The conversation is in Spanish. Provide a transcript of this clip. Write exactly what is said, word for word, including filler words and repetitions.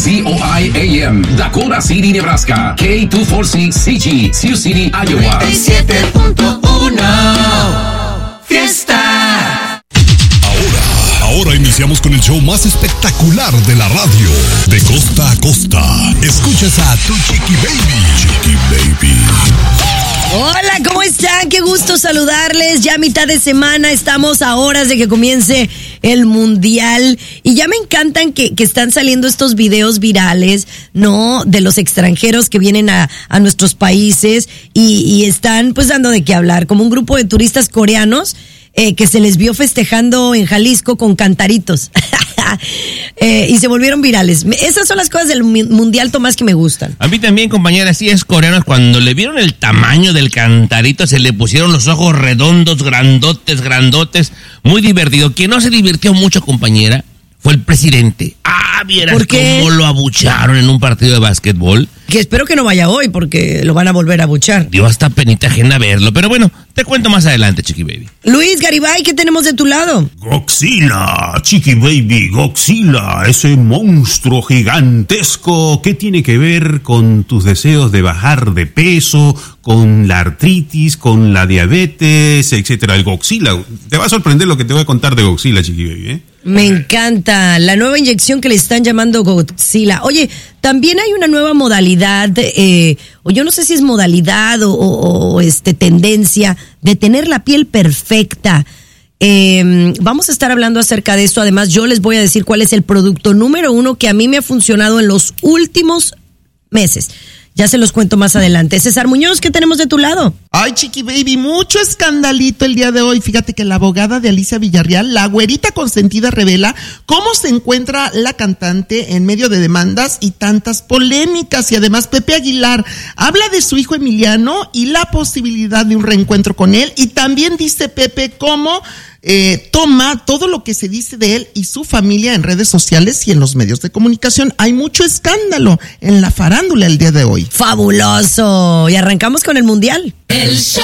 C O I A M, Dakota City, Nebraska. K doscientos cuarenta y seis C G, Sioux City, Iowa. noventa y siete punto uno Fiesta. Ahora, ahora iniciamos con el show más espectacular de la radio. De costa a costa, escuchas a tu Chiqui Baby. Chiqui Baby. Hola, ¿cómo están? Qué gusto saludarles. Ya a mitad de semana, estamos a horas de que comience el Mundial. Y ya me encantan que, que están saliendo estos videos virales, ¿no? De los extranjeros que vienen a, a nuestros países y, y están pues dando de qué hablar. Como un grupo de turistas coreanos eh, que se les vio festejando en Jalisco con cantaritos. eh, y se volvieron virales. Esas son las cosas del Mundial, Tomás, que me gustan. A mí también, compañera, sí es coreanos. Cuando le vieron el tamaño del cantarito, se le pusieron los ojos redondos, grandotes, grandotes. Muy divertido. Quien no se divirtió mucho, compañera, fue el presidente. Ah, vieras cómo lo abucharon en un partido de básquetbol. Que espero que no vaya hoy, porque lo van a volver a abuchar. Dio hasta penita ajena verlo. Pero bueno, te cuento más adelante, Chiqui Baby. Luis Garibay, ¿qué tenemos de tu lado? Godzilla, Chiqui Baby, Godzilla, ese monstruo gigantesco. ¿Qué tiene que ver con tus deseos de bajar de peso, con la artritis, con la diabetes, etcétera? El Godzilla. Te va a sorprender lo que te voy a contar de Godzilla, Chiqui Baby, ¿eh? Me encanta la nueva inyección que le están llamando Godzilla. Oye, también hay una nueva modalidad, eh, o yo no sé si es modalidad o, o, o este tendencia de tener la piel perfecta. Eh, vamos a estar hablando acerca de esto. Además, yo les voy a decir cuál es el producto número uno que a mí me ha funcionado en los últimos meses. Ya se los cuento más adelante. César Muñoz, ¿qué tenemos de tu lado? Ay, Chiqui Baby, mucho escandalito el día de hoy. Fíjate que la abogada de Alicia Villarreal, la güerita consentida, revela cómo se encuentra la cantante en medio de demandas y tantas polémicas. Y además Pepe Aguilar habla de su hijo Emiliano y la posibilidad de un reencuentro con él. Y también dice Pepe cómo Eh, toma todo lo que se dice de él y su familia en redes sociales y en los medios de comunicación. Hay mucho escándalo en la farándula el día de hoy. ¡Fabuloso! Y arrancamos con el Mundial. El show